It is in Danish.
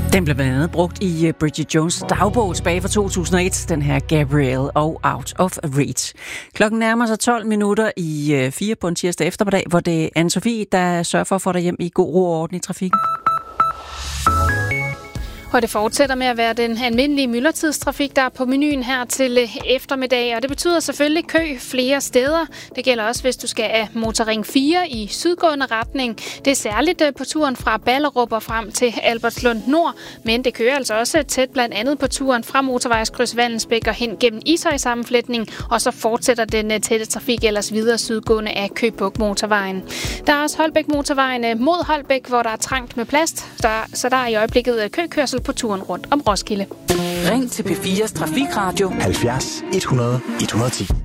Den blev blandt andet brugt i Bridget Jones' dagbog tilbage fra 2001, den her Gabrielle og Out of Reach. Klokken nærmer sig 12 minutter i 4 på en tirsdag eftermiddag, hvor det er Anne-Sophie, der sørger for at få dig hjem i god ro og orden i trafikken. Og det fortsætter med at være den almindelige myldretidstrafik, der er på menuen her til eftermiddag. Og det betyder selvfølgelig kø flere steder. Det gælder også, hvis du skal af Motorring 4 i sydgående retning. Det er særligt på turen fra Ballerup og frem til Albertslund Nord. Men det kører altså også tæt blandt andet på turen fra motorvejskryds Vallensbæk og hen gennem Ishøj-sammenflætning. Og så fortsætter den tætte trafik ellers videre sydgående af Køge Bugt Motorvejen. Der er også Holbæk Motorvejen mod Holbæk, hvor der er trangt med plads. Så der er i øjeblikket køkørsel på turen rundt om Roskilde. Ring til P4's Trafikradio 70 100 110.